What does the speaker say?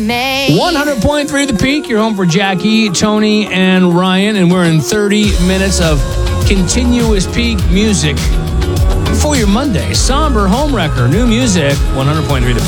made. 100.3 The Peak. You're home for Jackie, Tony, and Ryan, and we're in 30 minutes of continuous peak music for your Monday. Somber Homewrecker, new music, 100.3 The Peak.